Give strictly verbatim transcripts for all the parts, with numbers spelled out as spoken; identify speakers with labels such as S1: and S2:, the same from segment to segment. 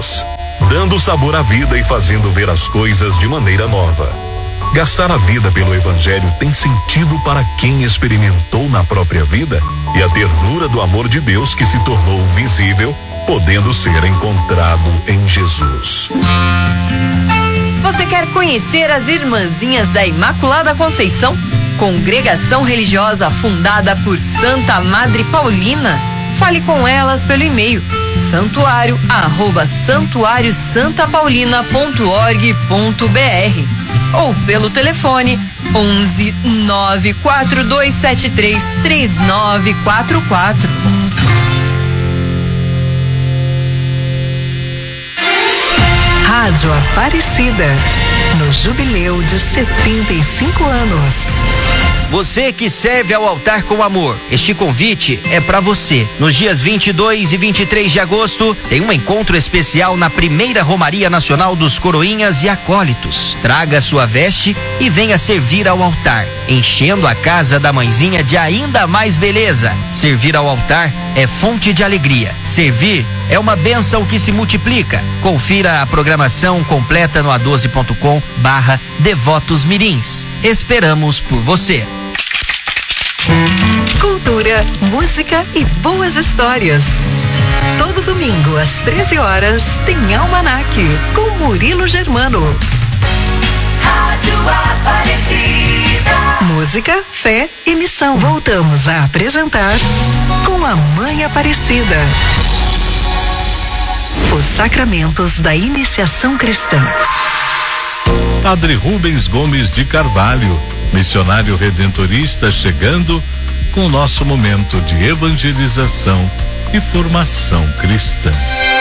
S1: paz, dando sabor à vida e fazendo ver as coisas de maneira nova. Gastar a vida pelo Evangelho tem sentido para quem experimentou na própria vida e a ternura do amor de Deus que se tornou visível, podendo ser encontrado em Jesus.
S2: Você quer conhecer as Irmãzinhas da Imaculada Conceição? Congregação religiosa fundada por Santa Madre Paulina? Fale com elas pelo e-mail santuário arroba santuário santa paulina ponto org ponto br ou pelo telefone onze nove quatro dois sete três três nove quatro quatro.
S3: Rádio Aparecida, no jubileu de setenta e cinco anos.
S4: Você que serve ao altar com amor, este convite é para você. Nos dias vinte e dois e vinte e três de agosto, tem um encontro especial na primeira Romaria Nacional dos Coroinhas e Acólitos. Traga sua veste e venha servir ao altar, enchendo a casa da mãezinha de ainda mais beleza. Servir ao altar é fonte de alegria. Servir é uma bênção que se multiplica. Confira a programação completa no a doze ponto com barra Devotos Mirins. Esperamos por você.
S3: Cultura, música e boas histórias. Todo domingo às treze horas tem Almanaque com Murilo Germano.
S5: Rádio Aparecida.
S3: Música, fé e missão. Voltamos a apresentar com a Mãe Aparecida. Os sacramentos da iniciação cristã.
S6: Padre Rubens Gomes de Carvalho, missionário redentorista, chegando com o nosso momento de evangelização e formação cristã.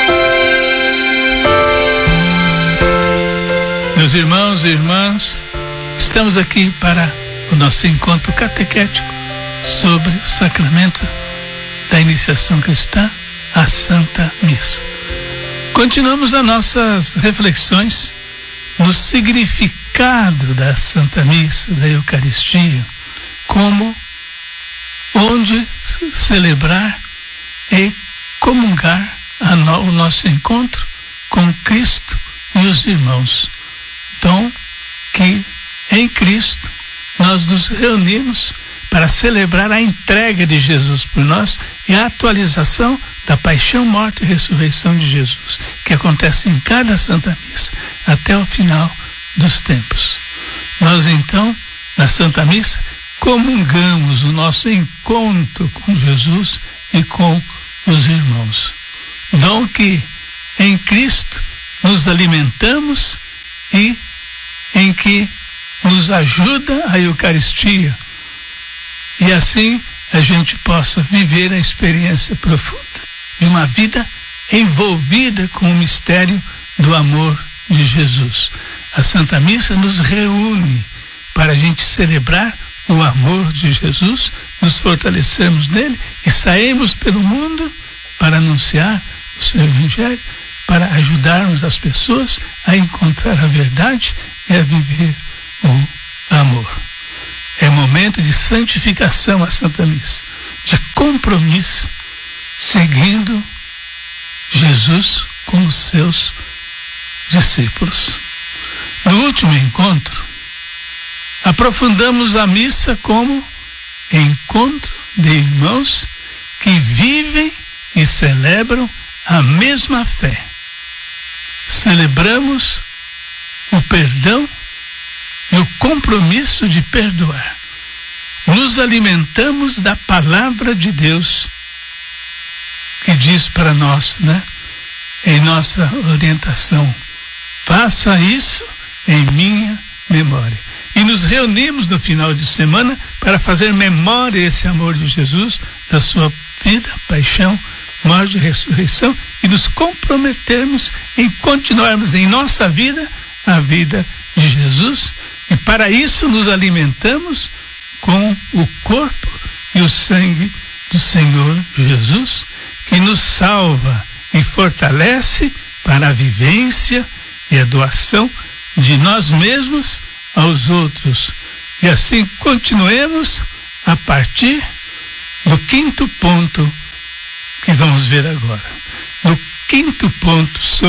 S7: Meus irmãos e irmãs, estamos aqui para o nosso encontro catequético sobre o sacramento da iniciação cristã, a Santa Missa. Continuamos as nossas reflexões no significado da Santa Missa, da Eucaristia, como onde celebrar e comungar a no, o nosso encontro com Cristo e os irmãos. Então, que em Cristo nós nos reunimos para celebrar a entrega de Jesus por nós e a atualização da paixão, morte e ressurreição de Jesus, que acontece em cada Santa Missa, até o final dos tempos. Nós, então, na Santa Missa, comungamos o nosso encontro com Jesus e com os irmãos. Dom que em Cristo nos alimentamos e em que nos ajuda a Eucaristia. E assim a gente possa viver a experiência profunda de uma vida envolvida com o mistério do amor de Jesus. A Santa Missa nos reúne para a gente celebrar o amor de Jesus, nos fortalecermos nele e sairmos pelo mundo para anunciar o seu Evangelho, para ajudarmos as pessoas a encontrar a verdade e a viver o amor. É momento de santificação a Santa Missa, de compromisso, seguindo Jesus com os seus discípulos. No último encontro, aprofundamos a missa como encontro de irmãos que vivem e celebram a mesma fé. Celebramos o perdão e o compromisso de perdoar. Nos alimentamos da palavra de Deus, que diz para nós, né, em nossa orientação: faça isso em minha memória. E nos reunimos no final de semana para fazer memória desse amor de Jesus, da sua vida, paixão, morte e ressurreição, e nos comprometermos em continuarmos em nossa vida a vida de Jesus. E para isso nos alimentamos com o corpo e o sangue do Senhor Jesus, que nos salva e fortalece para a vivência e a doação de nós mesmos aos outros. E assim continuemos a partir do quinto ponto que vamos ver agora. No quinto ponto